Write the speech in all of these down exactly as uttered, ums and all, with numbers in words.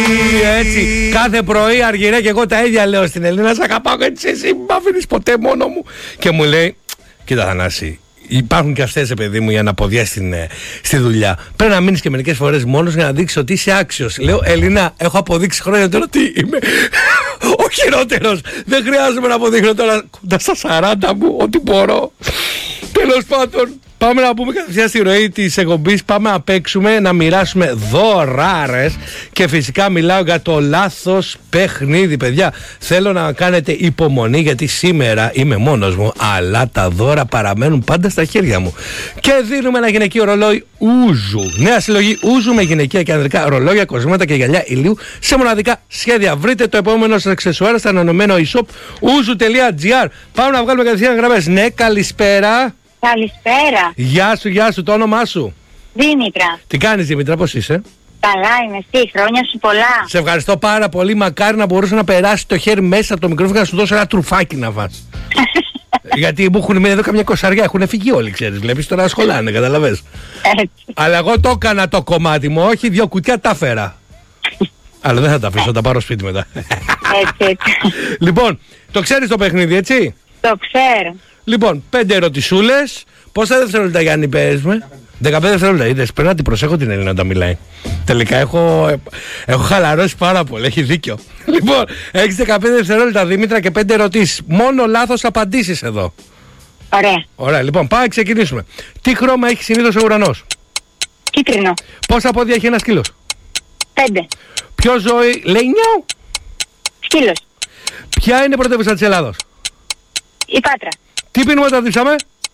Έτσι, κάθε πρωί αργυρέ και εγώ τα ίδια λέω στην Ελίνα. Σ' αγαπάω, έτσι εσύ μ' αφήνεις ποτέ μόνο μου. Και μου λέει, κοίτα Θανάση, υπάρχουν και αυτές, παιδί μου, οι αναποδιές στην, στη δουλειά. Πρέπει να μείνεις και μερικές φορές μόνος για να δείξεις ότι είσαι άξιος. Λέω, Ελίνα, έχω αποδείξει χρόνια τώρα ότι είμαι ο χειρότερος. Δεν χρειάζομαι να αποδείχνω τώρα κοντά στα σαράντα μου ότι μπορώ. Τέλος πάντων, πάμε να πούμε κατευθείαν στη ροή της εκπομπής. Πάμε να παίξουμε, να μοιράσουμε δωράρες. Και φυσικά μιλάω για το λάθος παιχνίδι, παιδιά. Θέλω να κάνετε υπομονή, γιατί σήμερα είμαι μόνος μου, αλλά τα δώρα παραμένουν πάντα στα χέρια μου. Και δίνουμε ένα γυναικείο ρολόι Ούζου. Νέα συλλογή Ούζου με γυναικεία και ανδρικά ρολόγια, κοσμήματα και γυαλιά ηλίου σε μοναδικά σχέδια. Βρείτε το επόμενο σας αξεσουάρ στο ανανεωμένο e-shop ούζου τελεία τζι άρ. Πάμε να βγάλουμε κατευθείαν γραμμές. Ναι, καλησπέρα. Καλησπέρα. Γεια σου, γεια σου, το όνομά σου? Δήμητρα. Τι κάνεις, Δήμητρα, πώς είσαι? Καλά είμαι, εσύ, χρόνια σου πολλά. Σε ευχαριστώ πάρα πολύ, μακάρι να μπορούσε να περάσει το χέρι μέσα από το μικρόφωνο να σου δώσω ένα τρουφάκι να φας. Γιατί μου έχουν μείνει εδώ καμιά κοσαριά, έχουν φύγει όλοι, ξέρεις, βλέπεις, τώρα σχολάνε, καταλαβες. Έτσι. Αλλά εγώ το έκανα το κομμάτι μου, όχι δύο κουτιά τα φέρα. Αλλά δεν θα τα αφήσω, θα τα πάρω σπίτι μετά. Έτσι, έτσι. Λοιπόν, το ξέρεις το παιχνίδι, έτσι? Το ξέρω. Λοιπόν, πέντε ερωτησούλες. Πόσα δευτερόλεπτα, Γιάννη, πες με? δεκαπέντε δευτερόλεπτα. Είδες, πρέπει να την προσέχω την Έλληνα όταν μιλάει. Τελικά έχω, έχω χαλαρώσει πάρα πολύ, έχει δίκιο. Λοιπόν, έχεις δεκαπέντε δευτερόλεπτα, Δήμητρα, και πέντε ερωτήσεις. Μόνο λάθος απαντήσεις εδώ. Ωραία. Ωραία, λοιπόν, πάμε να ξεκινήσουμε. Τι χρώμα έχει συνήθως ο ουρανός? Κίτρινο. Πόσα πόδια έχει ένα σκύλος? Πέντε. Ποιο ζώη λέει νιάου? Σκύλος. Ποια είναι η πρωτεύουσα της Ελλάδος? Η Πάτρα. Τι πίνουμε όταν διψάμε?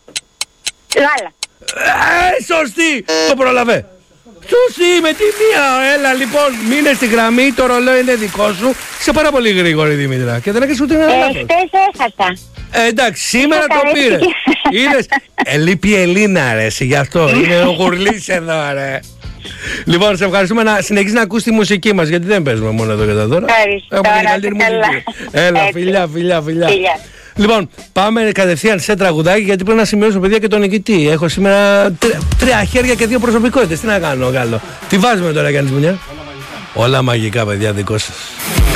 Γάλα. Ε, σωστή! Το προλαβέ. Σωστή, με τη μία. Έλα λοιπόν, μείνε στη γραμμή, το ρολόι είναι δικό σου. Είσαι πάρα πολύ γρήγορη, Δημήτρα. Και δεν έκανες ούτε ένα Ε, λάθος. χτες έχασα. Ε, εντάξει, σήμερα Είχα το πήρε. καρέστηκε. Είδες, ε, λείπει η Ελίνα, ρε, εσύ, γι' αυτό. Είναι ο γουρλής εδώ, ρε. Λοιπόν, σε ευχαριστούμε, να συνεχίσεις να ακούς τη μουσική μας, γιατί δεν παίζουμε μόνο εδώ και τα δώρα. Ευχαριστώ, Έχουμε και να καλύτερη είστε καλά. μουσική. Έλα, Έτσι. φιλιά, φιλιά, φιλιά. Φιλιά. Λοιπόν, πάμε κατευθείαν σε τραγουδάκι, γιατί πρέπει να σημειώσω, παιδιά, και τον νικητή. Έχω σήμερα τρία, τρία χέρια και δύο προσωπικότητες. Τι να κάνω, Γάλλο? Τι βάζουμε τώρα, Γιάννης Μουνιά? Όλα μαγικά, παιδιά, δικό σας.